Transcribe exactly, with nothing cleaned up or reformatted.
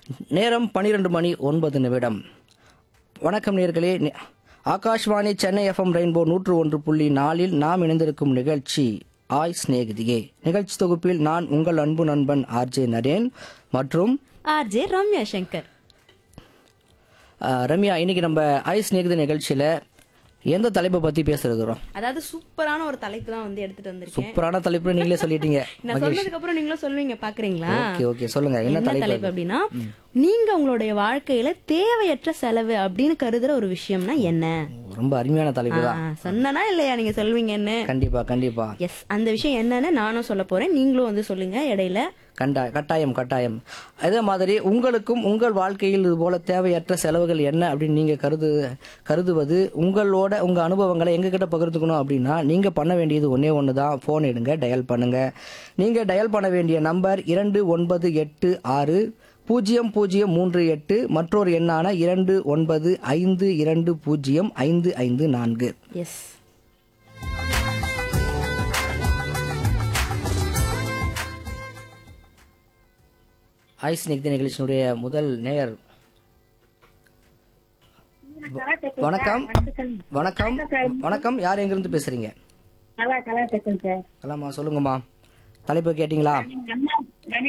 நேரம் பன்னிரண்டு மணி ஒன்பது நிமிடம். வணக்கம் நேர்களே. ஆகாஷ்வாணி சென்னை எஃப்எம் ரெயின்போ நூற்று ஒன்று புள்ளி நாலில் நாம் இணைந்திருக்கும் நிகழ்ச்சி ஆய் சிநேகிதியே. நிகழ்ச்சி தொகுப்பில் நான் உங்கள் அன்பு நண்பன் ஆர்ஜே நரேன் மற்றும் ஆர்ஜே ரம்யா சங்கர். அஹ், ரம்யா, இன்னைக்கு நம்ம ஆய் சிநேகிதி நிகழ்ச்சியில எந்த தலைப்பை பத்தி பேச இருக்கிறோம்? அதாவது சூப்பரான ஒரு தலைப்பு தான் வந்து எடுத்துட்டு வந்திருக்கேன். சூப்பரான தலைப்பு நீங்களே சொல்லிட்டீங்க. நான் சொன்னதுக்கு அப்புறம் நீங்களும் சொல்லுவீங்க, பாக்குறீங்களா? ஓகே ஓகே சொல்லுங்க, என்ன என்ன தலைப்பு? தலைப்பு அப்படின்னா, நீங்க உங்களுடைய வாழ்க்கையில தேவையற்ற செலவு அப்படின்னு கருதுற ஒரு விஷயம்னா என்ன? ரொம்ப அருமையான தலைப்பு தான். ஆ, சொன்னனா இல்லையா நீங்க சொல்வீங்கன்னு? கண்டிப்பா கண்டிப்பா. எஸ், அந்த விஷயம் என்னன்னு நானும் சொல்ல போறேன், நீங்களும் வந்து சொல்லுங்க இடையில. கண்டா கட்டாயம் கட்டாயம். அதே மாதிரி உங்களுக்கும் உங்கள் வாழ்க்கையில் இது போல தேவையற்ற செலவுகள் என்ன அப்படின்னு நீங்க கருது கருதுவது உங்களோட உங்க அனுபவங்களை எங்ககிட்ட பகிர்ந்துக்கணும் அப்படின்னா நீங்க பண்ண வேண்டியது ஒன்னே ஒன்று தான். ஃபோன் எடுங்க, டயல் பண்ணுங்க. நீங்க டயல் பண்ண வேண்டிய நம்பர் இரண்டு ஒன்பது எட்டு ஆறு பூஜ்ஜியம் பூஜ்ஜியம் மூன்று எட்டு, மற்றொரு எண்ணான இரண்டு ஒன்பது ஐந்து இரண்டு பூஜ்ஜியம் ஐந்து ஐந்து நான்கு. எஸ், ஐஸ் நிகழ்ச்சி நிகழ்ச்சியினுடைய முதல் நேயர். வணக்கம் வணக்கம் வணக்கம். யார் எங்கிருந்து பேசுறீங்க? நல்லா கலா பேசுறேன் சார். கலாமா, சொல்லுங்கம்மா. தலைப்பு கேட்டிங்களா? நம்ம